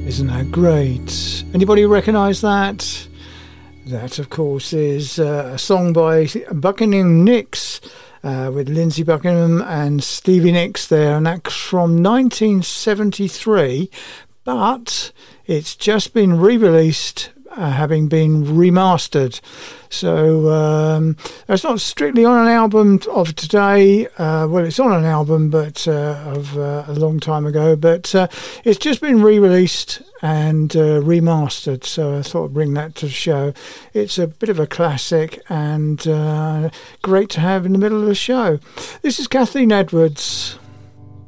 Isn't that great? Anybody recognise that? That, of course, is a song by Buckingham Nicks with Lindsey Buckingham and Stevie Nicks there, and that's from 1973, but it's just been re-released, having been remastered. So it's not strictly on an album of today. Well, it's on an album, but of a long time ago. But it's just been re-released and remastered. So I thought I'd bring that to the show. It's a bit of a classic and great to have in the middle of the show. This is Kathleen Edwards.